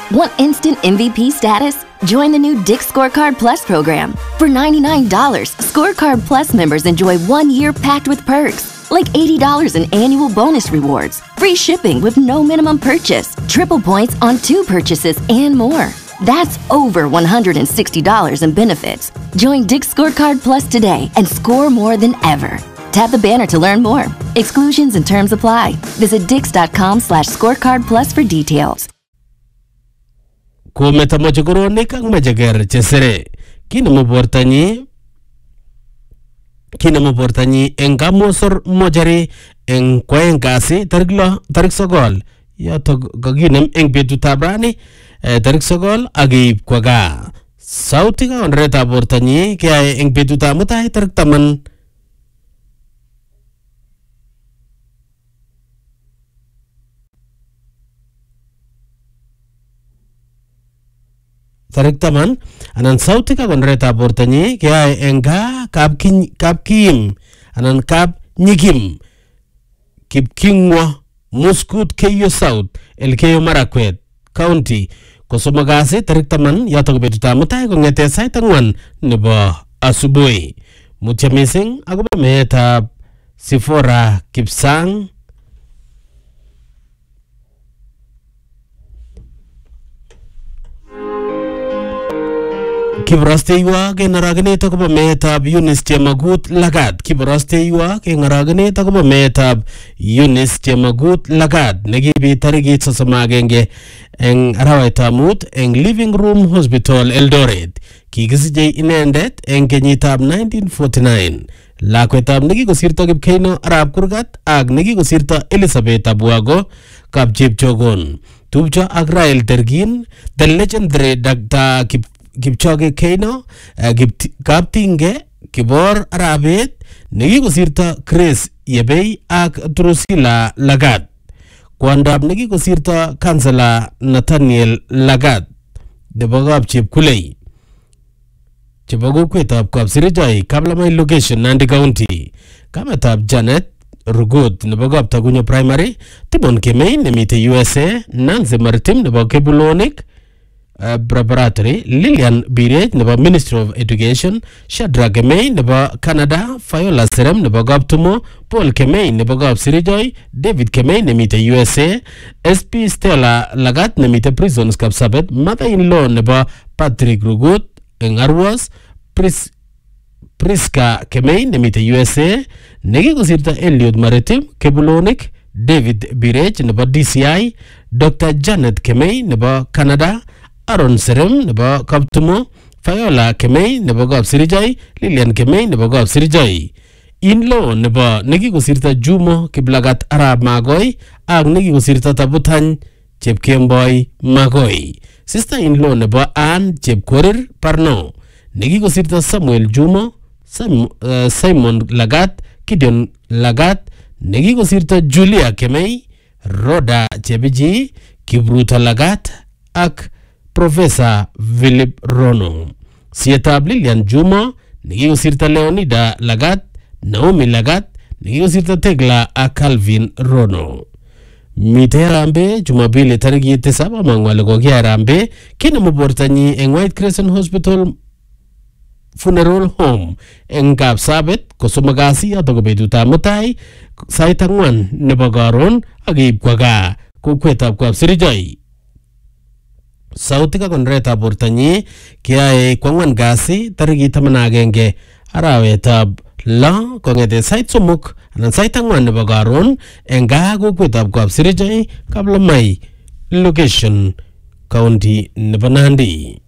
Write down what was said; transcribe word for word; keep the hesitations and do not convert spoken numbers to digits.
Want instant M V P status? Join the new Dick's Scorecard Plus program. For ninety-nine dollars, Scorecard Plus members enjoy one year packed with perks, like eighty dollars in annual bonus rewards, free shipping with no minimum purchase, triple points on two purchases, and more. That's over one hundred sixty dollars in benefits. Join Dick's Scorecard Plus today and score more than ever. Tap the banner to learn more. Exclusions and terms apply. Visit dix.com slash scorecard plus for details. Kumeta mochokoronik ang majager chesere. Kina mubortanyi Kina mubortanyi eng kamosor mojari eng kwaeng kasi tarik lo tarik sogol. Yato kaginem eng betutab rani tarik sogol agib kwaga. Sauti ka onreta bortanyi kaya eng betutab mutai tarik taman. Tarik taman anan sauti ka konreta bortanyi kaya enga kap kin kap kim anan kap nyikim kip kingwa muskut keyo south el keyo marakwet county kosomagasi tarik taman yatok betuta mutai kongete sait angwan nebo asubuhi. Mutya mising akoba meetab Sifora Kipsang Kibarasteiwa ke ngaragenet akobo meetab Eunice Chemagut Lagat. Kibarasteiwa ke ngaragenet akobo meetab Eunice Chemagut Lagat nekibit tarikit sosom ak agenge eng arawetab mut eng Living Room Hospital Eldoret. Kikisiche inendet eng kenyitab nineteen forty-nine. Lakwetab nekikosirto Kipkeino Arap Kurgat ak nekikosirto Elizabeth Abuago Kapchepchogon. Tupcho ak Rael Tergin, the legendary Doctor Kip Kipchoge Keino, uh, Kaptinge, Kibor Arabet, nekikosirto Chris Yebei ak Drusilla Lagat. Kwandab nekikosirto Councillor Nathaniel Lagat, nebo Kapchepkulei. Chebo kokwetab Kapsirichoi, Kaplamai location, Nandi County. Kametab Janet Rugut nebo Kaptagunyo Primary, Timon Kemei nemite U S A, Nancy Maritim nebo Kebulonik Uh, Preparatory, Lillian Birej nebo Ministry of Education, Shadrack Kemei nebo Canada, Fayola Serem nebo Kaptumo, Paul Kemei nebo Kapsirichoi, David Kemei nemite U S A, S P Stella Lagat nemite Prisons Kapsabet, mother-in-law nebo Patrick Rugut eng Arwas, Pris Priska Kemei nemite U S A, nekikosirto Eliud Maritim Kebulonik, David Birej nebo D C I, Doctor Janet Kemei nebo Canada, Aaron Serem nebo Kaptumo, Fayola Kemei nebo Kapsirichoi, Lillian Kemei nebo Kapsirichoi. In-law nebo nekikosirto Jumo Kiplagat Arab Magoi ak nekikosirto Tabutany Chepkemboi Magoi. Sister-in-law nebo Ann Chepkorir Parno, nekikosirto Samuel Jumo, Sim, uh, Simon Lagat, Gideon Lagat, nekikosirto Julia Kemei, Rhoda Chebiji, Kibruto Lagat ak Professor Philip Rono. Sietab Lilian Juma, nekikosirto Leonida Lagat, Naomi Lagat, nekikosirto Tegla ak Calvin Rono. Mite Harambe Jumapili tariki tisab mangwale koki Harambe kinemu bortanyi eng White Crescent Hospital Funeral Home eng Kapsabet kosomagasi yotok betutab mutai sait angwan nebo karon akeib kwa gaa kokwetab Kapsirichoi. Sauti ka konretab bortanyi kiyae kwangwan kasi tariki taman ak agenge arawetab lo kongete sait somok anan sait angwan nebo karon eng gaa kokwetab Kapsirichoi Kaplamai location county nebo Nandi.